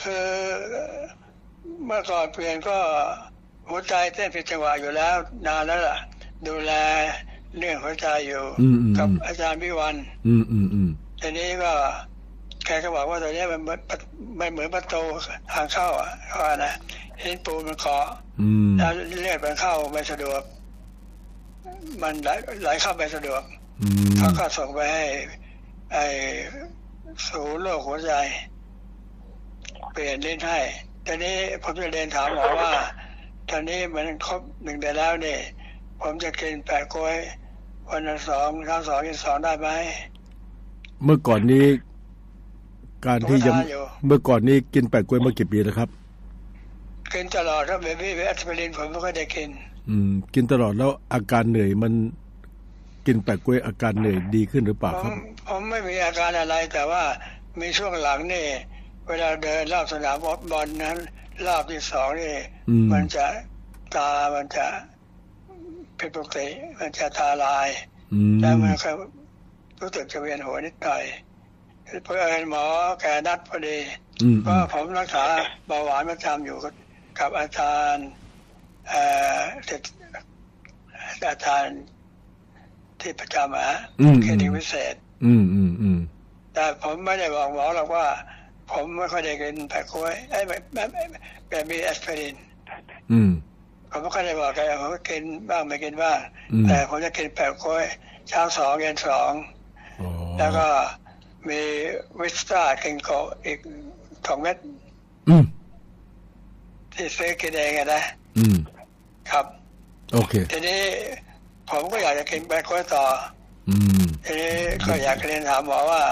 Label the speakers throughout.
Speaker 1: คือเมื่อก่อนเปลี่ยนก็หัวใจเต้นผิดจังหวะอยู่แล้วนานแล้วล่ะดูแลเรื่องหัวใจอยู่กับอาจารย์วิวัฒน์ทีนี้ก็แกก็บอกว่าตอนนี้มันเหมือนประตูทางเข้าอ่ะว่านะเห็นปูมันเกาะแล้วเลือดมันเข้าไม่สะดวกมันไหลเข้าไปสะดวกเขาก็ส่งไปให้ศูนย์โรคหัวใจเปลี่ยนลิ้นให้ตอนนี้ผมจะเรียนถามหมอว่าตอนนี้มันครบ1 เดือนแล้วเนี่ยผมจะกินแปะกล้วยวันละ2 ครั้ง2 กิน 2ได้ไหม
Speaker 2: เมื่อก่อนนี้การที่ยังเมื่อก่อนนี้กินแปะกล้วยมากี่ปีแล้วครับ
Speaker 1: กินตลอดครับเบบี้แอสไพรินผมไม่ค่อยได้กิน
Speaker 2: กินตลอดแล้วอาการเหนื่อยมันกินแปะกล้วยอาการเหนื่อยดีขึ้นหรือเปล่าครับ
Speaker 1: ผมไม่มีอาการอะไรแต่ว่ามีช่วงหลังนี่เวลาเดินรอบสนามบอลนั้นรอบที่2นี่มันจะตามันจะผิดปกติมันจะตาลายแล้วมันก็รู้สึกจะเวียนหัวนิดหน่อยเพื่อนหมอแกนัดพอดีก็ผมรักษาเบาหวานประจำอยู่กับอาจารย์ที่ประจำคลินิกพิเศษแต่ผมไม่ได้บอกหมอหรอกว่าผมไม่ค่อยได้กินแปะกล้วยแบบมีแอสไพรินผมไม่ค่อยได้บอกแกผมก็กินบ้างไม่กินบ้างแต่ผมจะกินแปะกล้วยเช้า2 เย็น2แล้วก็มีวิสต้ากินโกอีก2 เม็ดที่ซื้อกินเองนะครับ
Speaker 2: โอเค
Speaker 1: ทีนี้ผมก็อยากจะกินแปะกล้วยต่อทีนี้ก็อยากเรียนถามหมอว่า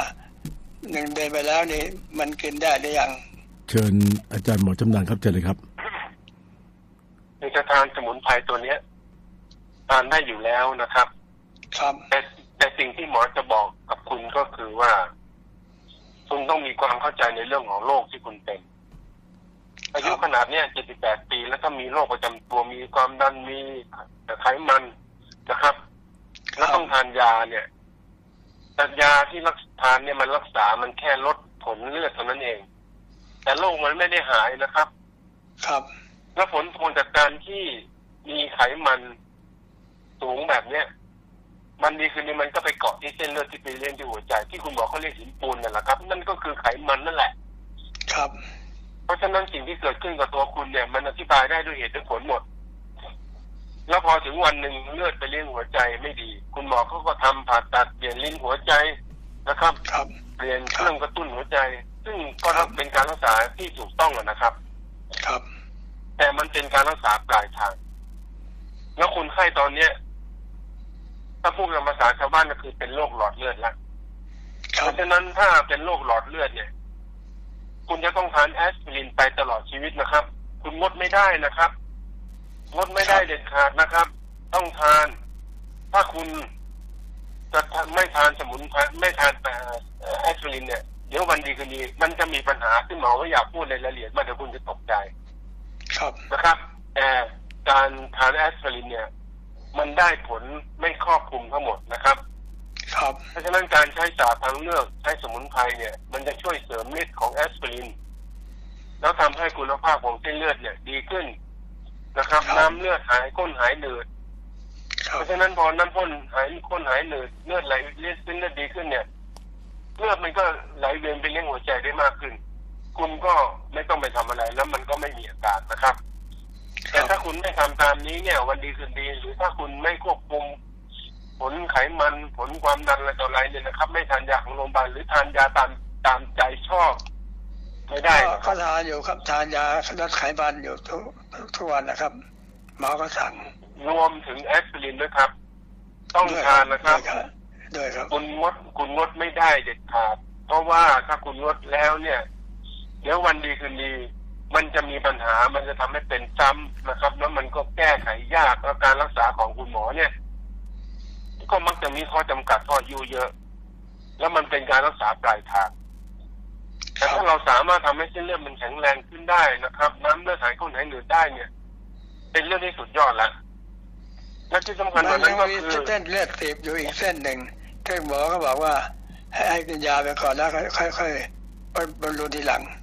Speaker 1: 1 เดือนไปแล้วนี่มันกินได้หรือยัง
Speaker 2: เชิญอาจารย์หมอจำนานครับเชิญเลยครับ
Speaker 3: ในการทานสมุนไพรตัวนี้ทานได้อยู่แล้วนะครับ
Speaker 1: ครับ
Speaker 3: แต่สิ่งที่หมอจะบอกกับคุณก็คือว่าคุณต้องมีความเข้าใจในเรื่องของโรคที่คุณเป็นอายุขนาดเนี้ย78 ปีแล้วก็มีโรคประจำตัวมีความดันมีไขมันนะครับแล้วต้องทานยาเนี่ยแต่ยาที่รักษาทานเนี่ยมันรักษามันแค่ลดผลเลือดเท่านั้นเองแต่โรคมันไม่ได้หายนะครับ
Speaker 1: ครับ
Speaker 3: แล้วผลพวงจากการที่มีไขมันสูงแบบเนี้ยมันดีคือนี่มันก็ไปเกาะที่เส้นเลือดที่ไปเลี้ยงที่หัวใจที่คุณบอกเขาเรียกหินปูนนั่นแหละครับนั่นก็คือไขมันนั่นแหละ
Speaker 1: ครับ
Speaker 3: เพราะฉะนั้นสิ่งที่เกิดขึ้นกับตัวคุณเนี่ยมันอธิบายได้ด้วยเหตุด้วยผลหมดแล้วพอถึงวันหนึ่งเลือดไปเลี้ยงหัวใจไม่ดีคุณหมอเขาก็ทำผ่าตัดเปลี่ยนลิ้นหัวใจนะครับเปลี่ยนเครื่องกระตุ้นหัวใจซึ่งก็เป็นการรักษาที่ถูกต้องนะครับ
Speaker 1: ครับ
Speaker 3: แต่มันเป็นการรักษาปลายทางแล้วคนไข้ตอนเนี้ยถ้าพูดกันภาษาชาวบ้านก็คือเป็นโรคหลอดเลือดแล้วเพราะฉะนั้นถ้าเป็นโรคหลอดเลือดเนี่ยคุณจะต้องทานแอสไพรินไปตลอดชีวิตนะครับคุณงดไม่ได้นะครับงดไม่ได้เด็ดขาดนะครับต้องทานถ้าคุณจะไม่ทานสมุนไพรไม่ทานแอสไพรินเนี่ยเดี๋ยววันดีคืนดีมันจะมีปัญหาขึ้นหมอไม่อยากพูดในรายละเอียดมาเดี๋ยวคุณจะตกใจ
Speaker 1: ครับ
Speaker 3: นะครับแต่การทานแอสไพรินเนี่ยมันได้ผลไม่ครอบคลุมทั้งหมดนะครับ
Speaker 1: ครับ
Speaker 3: เพราะฉะนั้นการใช้ศาสตร์ทางเลือกใช้สมุนไพรเนี่ยมันจะช่วยเสริมฤทธิ์ของแอสไพรินแล้วทำให้คุณภาพของเส้นเลือดเนี่ยดีขึ้นนะครับน้ำเลือดหายข้นหายหนืดเพราะฉะนั้นพอน้ำข้นหายหนืดเลือดไหลเส้นเลือดดีขึ้นเนี่ยเลือดมันก็ไหลเวียนไปเลี้ยงหัวใจได้มากขึ้นคุณก็ไม่ต้องไปทำอะไรแล้วมันก็ไม่มีอาการนะครับแต่ถ้าคุณไม่ทำตามนี้เนี่ยวันดีคืนดีหรือถ้าคุณไม่ควบคุมผลไขมันผลความดันอะไรต่ออะไรเนี่ยนะครับไม่ทานยาของโรงพยาบาลหรือทานยาตามใจชอบไม่ได้
Speaker 1: ก็ทานอยู่ครับทานยาลดไขมันอยู่ทุกวันนะครับหมอก็สั่ง
Speaker 3: รวมถึงแอสไพรินด้วยครับต้องทานนะครับ
Speaker 1: ด้วยครับ
Speaker 3: คุณงดไม่ได้เด็ดขาดเพราะว่าถ้าคุณงดแล้วเนี่ยเดี๋ยววันดีคืนดีมันจะมีปัญหามันจะทำให้เป็นซ้ำนะครับแล้วมันก็แก้ไขยากแล้วการรักษาของคุณหมอเนี่ยก็มักจะมีข้อจำกัดข้ออายุเยอะแล้วมันเป็นการรักษาปลายทางแต่ถ้าเราสามารถทำให้เส้นเลือดมันแข็งแรงขึ้นได้นะครับน้ำเลือดหายข้นหายหนืดได้เนี่ยเป็นเรื่องที่สุดยอดแล้วและที่สำคัญกว่านั้นก็คือ
Speaker 1: เส้นเลือดตีบอยู่อีกเส้นหนึ่งที่หมอก็บอกว่าให้กินยาไปก่อนแล้วค่อยๆบำรุงทีหลัง